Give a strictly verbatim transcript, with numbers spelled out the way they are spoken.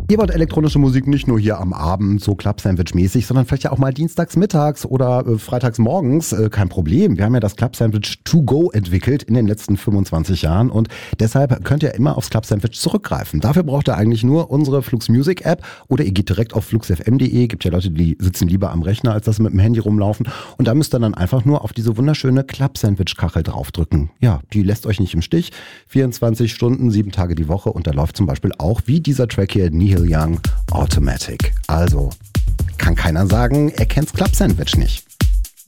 Ihr wollt elektronische Musik nicht nur hier am Abend, so Club-Sandwich-mäßig, sondern vielleicht ja auch mal dienstags mittags oder äh, freitags morgens. Äh, kein Problem. Wir haben ja das Club-Sandwich to go entwickelt in den letzten fünfundzwanzig Jahren und deshalb könnt ihr immer aufs Club-Sandwich zurückgreifen. Dafür braucht ihr eigentlich nur unsere Flux Music App oder ihr geht direkt auf flux f m punkt de. Gibt ja Leute, die sitzen lieber am Rechner, als dass sie mit dem Handy rumlaufen. Und da müsst ihr dann einfach nur auf diese wunderschöne Club-Sandwich-Kachel draufdrücken. Ja, die lässt euch nicht im Stich. vierundzwanzig Stunden, sieben Tage die Woche und da läuft zum Beispiel auch wie dieser Track hier Nihil Young Automatic. Also kann keiner sagen, er kennt's Club Sandwich nicht.